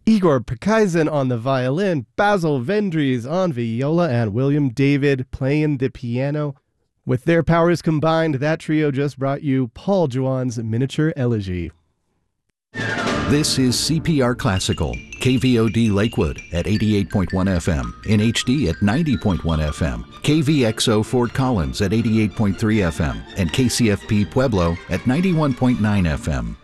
Igor Perkaisen on the violin, Basil Vendries on viola, and William David playing the piano. With their powers combined, that trio just brought you Paul Juon's Miniature Elegy. This is CPR Classical, KVOD Lakewood at 88.1 FM, in HD at 90.1 FM, KVXO Fort Collins at 88.3 FM, and KCFP Pueblo at 91.9 FM.